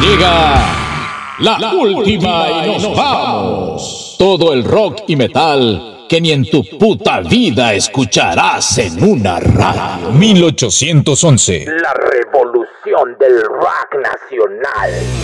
Llega la última y nos vamos. Todo el rock y metal que ni en tu puta vida escucharás en una radio. 1811. La revolución del rock nacional.